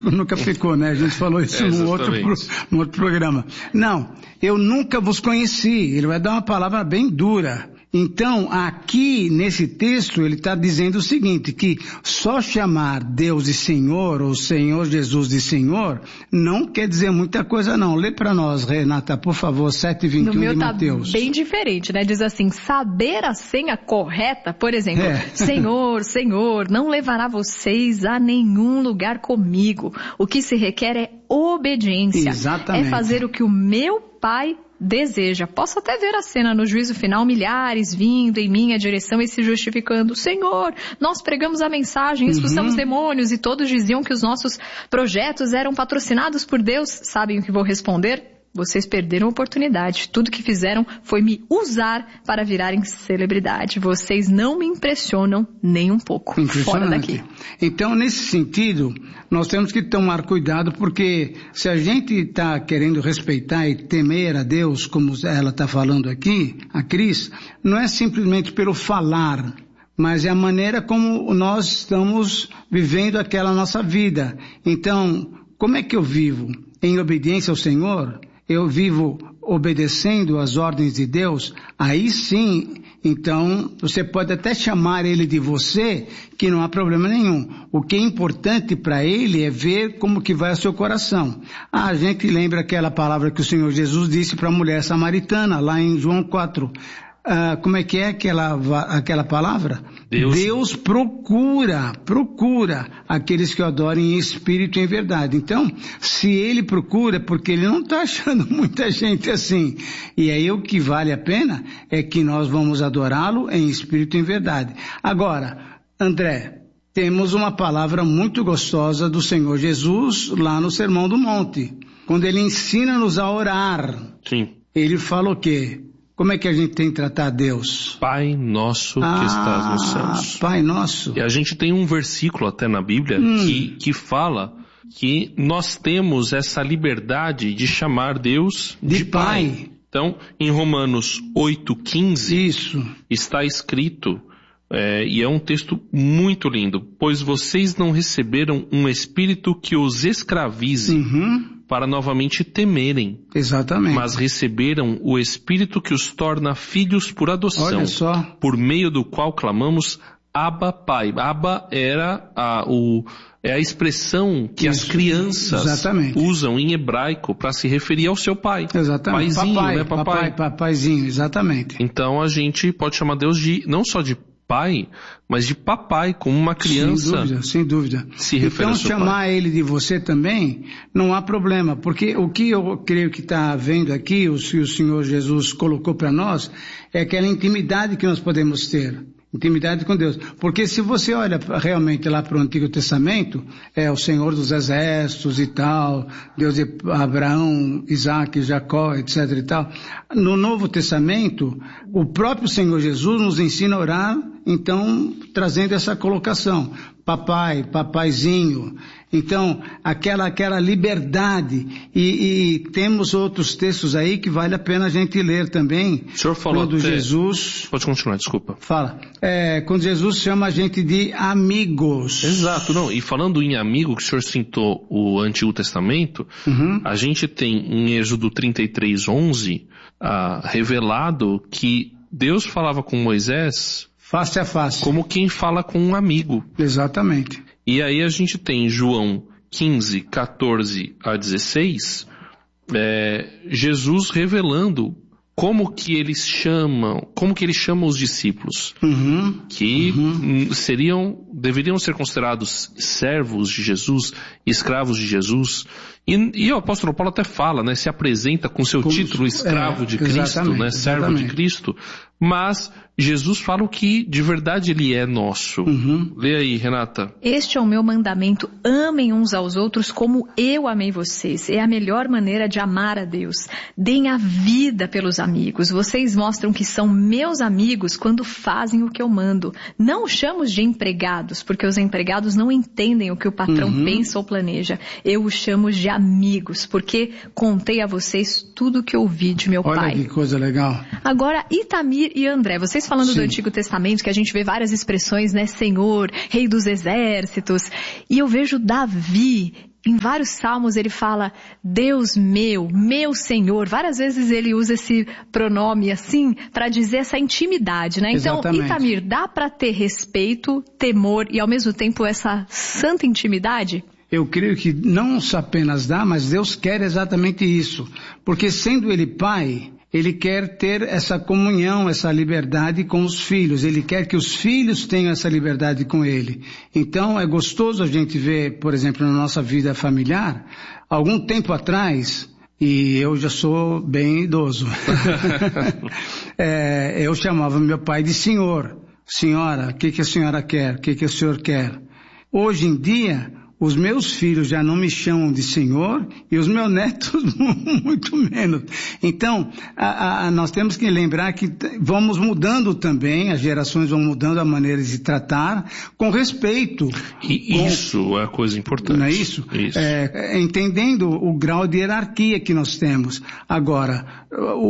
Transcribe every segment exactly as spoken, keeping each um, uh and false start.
Nunca pecou, né? A gente falou isso é, num, outro, num outro programa. Não, eu nunca vos conheci. Ele vai dar uma palavra bem dura. Então, aqui nesse texto, ele está dizendo o seguinte, que só chamar Deus de Senhor, ou Senhor Jesus de Senhor, não quer dizer muita coisa não. Lê para nós, Renata, por favor, sete e vinte e um de Mateus. No meu tá bem diferente, né? Diz assim, saber a senha correta, por exemplo, é. Senhor, Senhor, não levará vocês a nenhum lugar comigo. O que se requer é obediência. Exatamente. É fazer o que o meu Pai deseja. Posso até ver a cena no juízo final, milhares vindo em minha direção e se justificando. Senhor, nós pregamos a mensagem, expulsamos uhum. demônios e todos diziam que os nossos projetos eram patrocinados por Deus. Sabem o que vou responder? Vocês perderam a oportunidade. Tudo que fizeram foi me usar para virarem celebridade. Vocês não me impressionam nem um pouco. Fora daqui. Então, nesse sentido, nós temos que tomar cuidado, porque se a gente está querendo respeitar e temer a Deus, como ela está falando aqui, a Cris, não é simplesmente pelo falar, mas é a maneira como nós estamos vivendo aquela nossa vida. Então, como é que eu vivo? Em obediência ao Senhor? Eu vivo obedecendo às ordens de Deus? Aí sim, então, você pode até chamar ele de você, que não há problema nenhum. O que é importante para ele é ver como que vai o seu coração. Ah, a gente lembra aquela palavra que o Senhor Jesus disse para a mulher samaritana, lá em João quatro. Ah, como é que é aquela, aquela palavra? Deus. Deus procura, procura aqueles que o adorem em espírito e em verdade. Então, se ele procura, porque ele não está achando muita gente assim. E aí o que vale a pena é que nós vamos adorá-lo em espírito e em verdade. Agora, André, temos uma palavra muito gostosa do Senhor Jesus lá no Sermão do Monte. Quando ele ensina-nos a orar. Sim. Ele fala o quê? Como é que a gente tem que tratar Deus? Pai nosso que ah, estás nos céus. Pai nosso. E a gente tem um versículo até na Bíblia hum. que, que fala que nós temos essa liberdade de chamar Deus de, de pai. pai. Então, em Romanos oito, quinze, Isso. está escrito, é, e é um texto muito lindo, pois vocês não receberam um espírito que os escravize, uhum. para novamente temerem. Exatamente. Mas receberam o Espírito que os torna filhos por adoção. Olha só. Por meio do qual clamamos Abba Pai. Abba era a, o, é a expressão que Isso. as crianças Exatamente. usam em hebraico para se referir ao seu pai. Exatamente. Paizinho, papai, né, papai? Papai, papaizinho, exatamente. Então a gente pode chamar Deus de, não só de pai, mas de papai, como uma criança. Sem dúvida, sem dúvida. Se refere então ao seu chamar pai. ele de você também, não há problema, porque o que eu creio que está vendo aqui, o que o Senhor Jesus colocou para nós, é aquela intimidade que nós podemos ter. Intimidade com Deus. Porque se você olha realmente lá para o Antigo Testamento, é o Senhor dos Exércitos e tal, Deus de Abraão, Isaac, Jacó, etc e tal. No Novo Testamento, o próprio Senhor Jesus nos ensina a orar, então, trazendo essa colocação. Papai, papaizinho. Então, aquela, aquela liberdade. E, e temos outros textos aí que vale a pena a gente ler também. O senhor falou quando até... Jesus... Pode continuar, desculpa. Fala. É, quando Jesus chama a gente de amigos. Exato, não. E falando em amigo, que o senhor citou o Antigo Testamento, uhum. a gente tem em Êxodo trinta e três, onze, ah, revelado que Deus falava com Moisés... Face a face. Como quem fala com um amigo. Exatamente. E aí a gente tem João quinze, quatorze a dezesseis, é, Jesus revelando como que eles chamam, como que ele chama os discípulos, uhum, que uhum. seriam, deveriam ser considerados servos de Jesus, escravos de Jesus. E, e o apóstolo Paulo até fala, né, se apresenta com seu Como, título escravo é, de Cristo, né, servo exatamente. de Cristo, mas Jesus fala o que de verdade ele é nosso. Uhum. Lê aí, Renata. Este é o meu mandamento, amem uns aos outros como eu amei vocês. É a melhor maneira de amar a Deus. Deem a vida pelos amigos. Vocês mostram que são meus amigos quando fazem o que eu mando. Não os chamo de empregados, porque os empregados não entendem o que o patrão uhum. pensa ou planeja. Eu os chamo de amigos, porque contei a vocês tudo o que ouvi de meu Olha pai. Olha que coisa legal. Agora, Itamir e André, vocês falando Sim. do Antigo Testamento, que a gente vê várias expressões, né? Senhor, Rei dos Exércitos. E eu vejo Davi, em vários salmos ele fala, Deus meu, meu Senhor. Várias vezes ele usa esse pronome assim para dizer essa intimidade, né? Então, Exatamente. Itamir, dá para ter respeito, temor e ao mesmo tempo essa santa intimidade? Eu creio que não só apenas dá, mas Deus quer exatamente isso. Porque sendo Ele Pai, Ele quer ter essa comunhão, essa liberdade com os filhos. Ele quer que os filhos tenham essa liberdade com Ele. Então é gostoso a gente ver, por exemplo, na nossa vida familiar, algum tempo atrás, e eu já sou bem idoso, é, eu chamava meu pai de senhor. Senhora, o que, que a senhora quer? O que, que o senhor quer? Hoje em dia, os meus filhos já não me chamam de senhor e os meus netos muito menos. Então, a, a, nós temos que lembrar que vamos mudando também, as gerações vão mudando a maneira de tratar, com respeito. E com, isso é a coisa importante. Não é isso? Isso. É, entendendo o grau de hierarquia que nós temos. Agora,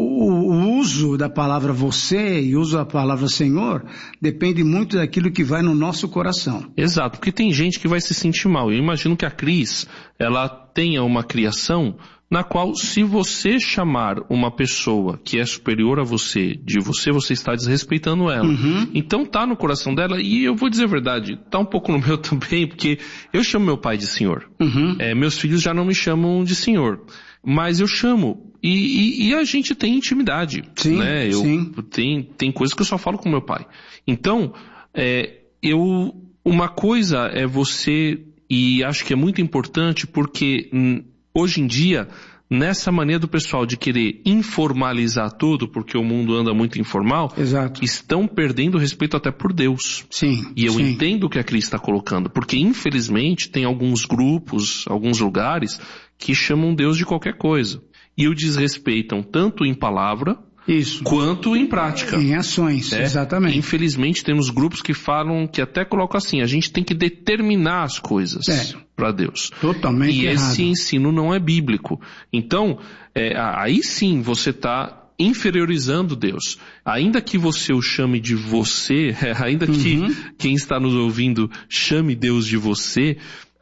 o, o uso da palavra você e o uso da palavra senhor depende muito daquilo que vai no nosso coração. Exato, porque tem gente que vai se sentir mal. Eu imagino que a Cris, ela tenha uma criação na qual, se você chamar uma pessoa que é superior a você, de você, você está desrespeitando ela. Uhum. Então tá no coração dela, e eu vou dizer a verdade, tá um pouco no meu também, porque eu chamo meu pai de senhor. Uhum. É, meus filhos já não me chamam de senhor, mas eu chamo. E, e, e a gente tem intimidade, sim, né? Eu, sim. Tem, tem coisas que eu só falo com meu pai. Então, é, eu, uma coisa é você... E acho que é muito importante porque hum, hoje em dia, nessa maneira do pessoal de querer informalizar tudo, porque o mundo anda muito informal, Exato. Estão perdendo o respeito até por Deus. Sim. E eu sim. entendo o que a Cris está colocando, porque infelizmente tem alguns grupos, alguns lugares, que chamam Deus de qualquer coisa. E o desrespeitam tanto em palavra, Isso. quanto em prática. Em ações, É, exatamente. Infelizmente temos grupos que falam, que até colocam assim, a gente tem que determinar as coisas É. para Deus. Totalmente E errado. esse ensino não é bíblico. Então, é, aí sim você está inferiorizando Deus. Ainda que você o chame de você, ainda que Uhum. quem está nos ouvindo chame Deus de você,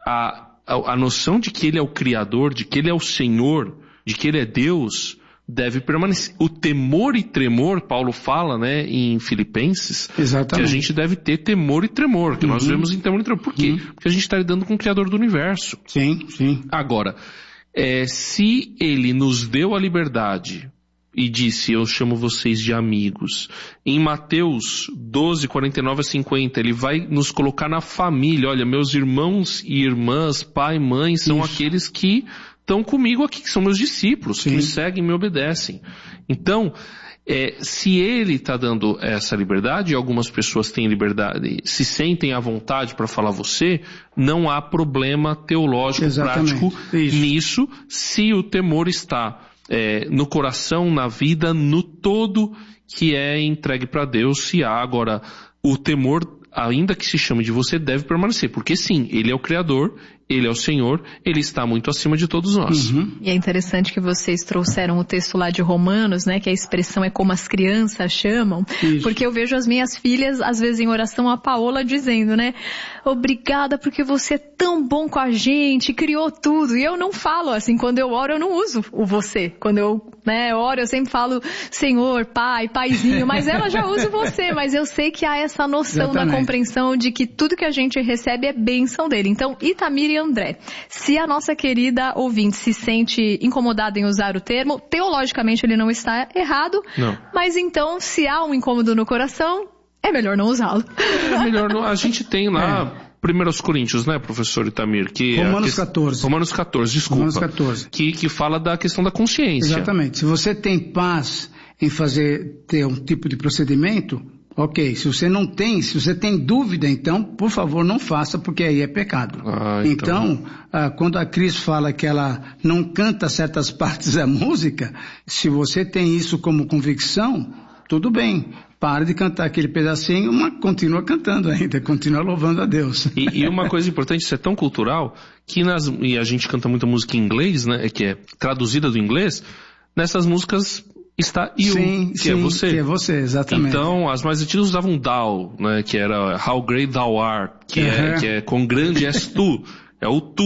a, a, a noção de que Ele é o Criador, de que Ele é o Senhor, de que Ele é Deus... deve permanecer. O temor e tremor, Paulo fala, né, em Filipenses, Exatamente. que a gente deve ter temor e tremor, que uhum. nós vemos em temor e tremor. Por quê? Uhum. Porque a gente está lidando com o Criador do Universo. Sim, sim. Agora, é, se Ele nos deu a liberdade e disse, eu chamo vocês de amigos, em Mateus doze, quarenta e nove a cinquenta, Ele vai nos colocar na família. Olha, meus irmãos e irmãs, pai e mãe, são Isso. aqueles que estão comigo aqui, que são meus discípulos, Sim. que me seguem e me obedecem. Então, é, se Ele está dando essa liberdade, e algumas pessoas têm liberdade, se sentem à vontade para falar você, não há problema teológico, Exatamente. prático Isso. nisso, se o temor está é, no coração, na vida, no todo que é entregue para Deus. Se há agora o temor, ainda que se chame de você, deve permanecer, porque sim, Ele é o Criador, Ele é o Senhor, Ele está muito acima de todos nós. Uhum. E é interessante que vocês trouxeram o texto lá de Romanos, né, que a expressão é como as crianças chamam, Isso. porque eu vejo as minhas filhas, às vezes em oração, a Paola dizendo, né, obrigada porque você é tão bom com a gente, criou tudo, e eu não falo assim, quando eu oro eu não uso o você, quando eu, né, oro eu sempre falo Senhor, Pai, Paizinho, mas ela já usa o você, mas eu sei que há essa noção Exatamente. da compreensão de que tudo que a gente recebe é bênção dele. Então, Itamir e André, se a nossa querida ouvinte se sente incomodada em usar o termo, teologicamente ele não está errado, não. Mas então, se há um incômodo no coração, é melhor não usá-lo. É melhor não, a gente tem lá... É. primeiro Coríntios, né, professor Itamir? Que Romanos que, catorze. Romanos catorze, desculpa. Romanos catorze. Que, que fala da questão da consciência. Exatamente. Se você tem paz em fazer, ter um tipo de procedimento, ok. Se você não tem, se você tem dúvida, então, por favor, não faça, porque aí é pecado. Ah, então, então ah, quando a Cris fala que ela não canta certas partes da música, se você tem isso como convicção, tudo bem. Para de cantar aquele pedacinho, mas continua cantando ainda, continua louvando a Deus. E, e uma coisa importante, isso é tão cultural, que nas, e a gente canta muita música em inglês, né, que é traduzida do inglês, nessas músicas está you, sim, que sim, é você. que é você, exatamente. Então, as mais antigas usavam thou, né, que era how great thou art, que, uhum. é, que é quão grande és tu, é o tu.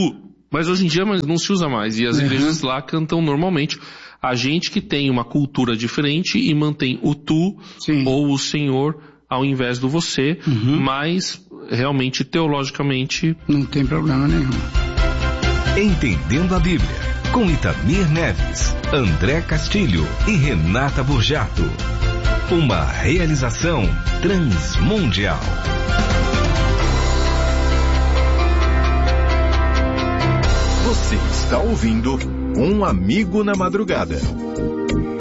Mas hoje em dia não se usa mais, e as uhum. igrejas lá cantam normalmente. A gente que tem uma cultura diferente e mantém o tu Sim. ou o Senhor ao invés do você, uhum. mas realmente, teologicamente... Não tem problema nenhum. Entendendo a Bíblia, com Itamir Neves, André Castilho e Renata Burjato. Uma realização transmundial. Você está ouvindo Um Amigo na Madrugada.